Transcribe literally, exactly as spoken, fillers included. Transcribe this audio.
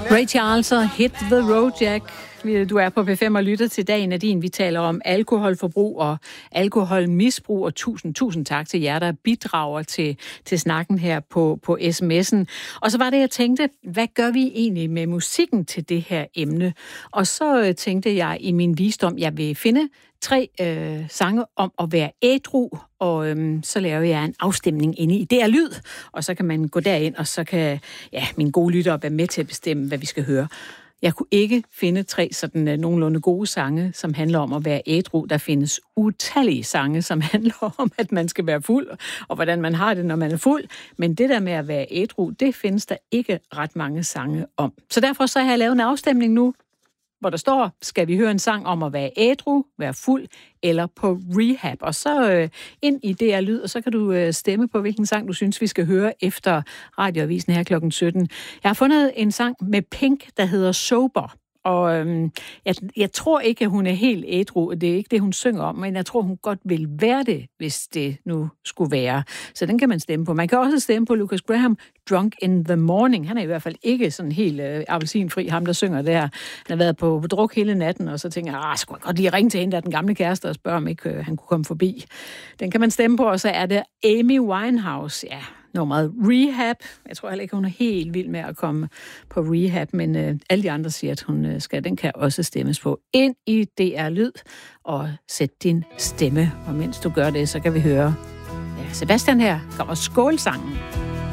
Ray Charles og Hit the Road Jack. Du er på P fem og lytter til Dagen er din. Vi taler om alkoholforbrug og alkoholmisbrug, og tusind, tusind tak til jer, der bidrager til, til snakken her på, på sms'en. Og så var det, jeg tænkte, hvad gør vi egentlig med musikken til det her emne? Og så tænkte jeg i min visdom, jeg vil finde tre øh, sange om at være ædru, og øhm, så laver jeg en afstemning inde i det er lyd, og så kan man gå derind, og så kan ja, mine gode lyttere være med til at bestemme, hvad vi skal høre. Jeg kunne ikke finde tre sådan uh, nogenlunde gode sange, som handler om at være ædru. Der findes utallige sange, som handler om, at man skal være fuld, og hvordan man har det, når man er fuld. Men det der med at være ædru, det findes der ikke ret mange sange om. Så derfor så har jeg lavet en afstemning nu, hvor der står, skal vi høre en sang om at være ædru, være fuld eller på rehab. Og så øh, ind i det er lyd, og så kan du øh, stemme på, hvilken sang du synes, vi skal høre efter radioavisen her klokken sytten. Jeg har fundet en sang med Pink, der hedder Sober. Og øhm, jeg, jeg tror ikke, at hun er helt ædru, det er ikke det, hun synger om, men jeg tror, hun godt vil være det, hvis det nu skulle være. Så den kan man stemme på. Man kan også stemme på Lucas Graham, Drunk in the Morning. Han er i hvert fald ikke sådan helt øh, appelsinfri, ham der synger der. Han har været på, på druk hele natten, og så tænker jeg, ah, skulle jeg godt lige ringe til hende, der den gamle kæreste, og spørge, om ikke øh, han kunne komme forbi. Den kan man stemme på, og så er det Amy Winehouse, ja, nummeret Rehab. Jeg tror heller ikke, hun er helt vild med at komme på rehab, men øh, alle de andre siger, at hun øh, skal. Den kan også stemmes på. Ind i D R Lyd, og sæt din stemme. Og mens du gør det, så kan vi høre ja, Sebastian her kommer skålsangen.